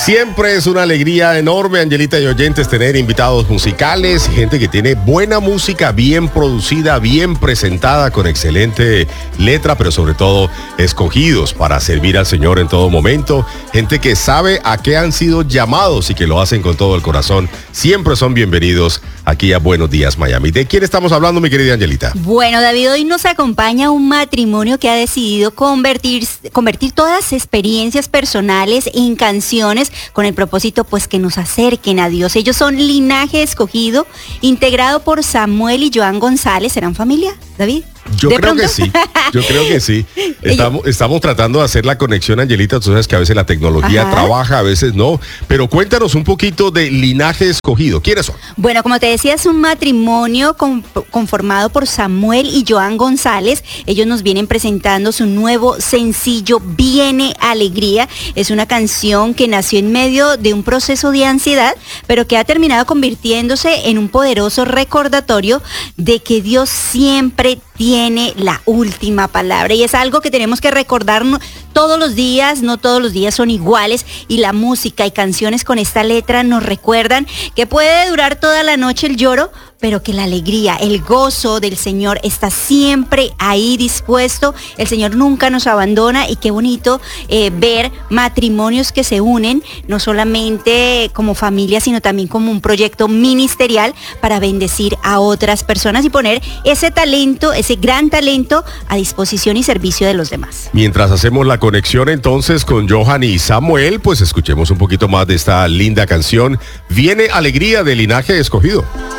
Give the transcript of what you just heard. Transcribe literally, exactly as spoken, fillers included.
Siempre es una alegría enorme, Angelita y oyentes, tener invitados musicales, gente que tiene buena música, bien producida, bien presentada, con excelente letra, pero sobre todo escogidos para servir al Señor en todo momento. Gente que sabe a qué han sido llamados y que lo hacen con todo el corazón. Siempre son bienvenidos aquí a Buenos Días Miami. ¿De quién estamos hablando, mi querida Angelita? Bueno, David, hoy nos acompaña un matrimonio que ha decidido convertir, convertir todas las experiencias personales en canciones con el propósito pues que nos acerquen a Dios. Ellos son Linaje Escogido, integrado por Samuel y Joan González. ¿Serán familia, David? Yo creo pronto? que sí, yo creo que sí. Estamos, estamos tratando de hacer la conexión, Angelita. Tú sabes que a veces la tecnología Ajá. trabaja, a veces no. Pero cuéntanos un poquito de Linaje Escogido. ¿Quiénes son? Bueno, como te decía, es un matrimonio con, conformado por Samuel y Joan González. Ellos nos vienen presentando su nuevo sencillo, Viene Alegría. Es una canción que nació en medio de un proceso de ansiedad, pero que ha terminado convirtiéndose en un poderoso recordatorio de que Dios siempre tiene la última palabra, y es algo que tenemos que recordar todos los días. No todos los días son iguales, y la música y canciones con esta letra nos recuerdan que puede durar toda la noche el lloro, pero que la alegría, el gozo del Señor está siempre ahí dispuesto. El Señor nunca nos abandona, y qué bonito eh, ver matrimonios que se unen, no solamente como familia, sino también como un proyecto ministerial para bendecir a otras personas y poner ese talento, ese gran talento a disposición y servicio de los demás. Mientras hacemos la conexión entonces con Johan y Samuel, pues escuchemos un poquito más de esta linda canción, Viene Alegría, de Linaje Escogido.